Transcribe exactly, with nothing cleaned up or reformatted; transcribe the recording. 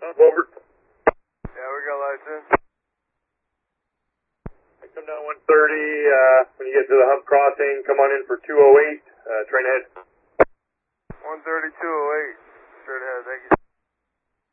over. Yeah, we got license. Come down one thirty, uh, when you get to the hump crossing, come on in for two oh eight, uh, train ahead.